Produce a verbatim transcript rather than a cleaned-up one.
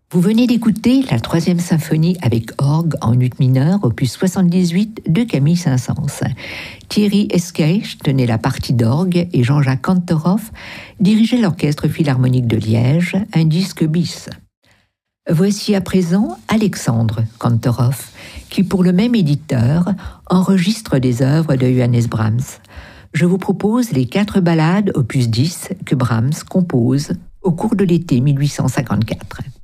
Vous venez d'écouter la troisième symphonie avec orgue en ut mineur, opus soixante-dix-huit de Camille Saint-Saëns. Thierry Esqueix tenait la partie d'orgue et Jean-Jacques Kantorov dirigeait l'Orchestre Philharmonique de Liège, un disque bis. Voici à présent Alexandre Kantorov, qui pour le même éditeur enregistre des œuvres de Johannes Brahms. Je vous propose les quatre ballades opus dix que Brahms compose au cours de l'été mille huit cent cinquante-quatre.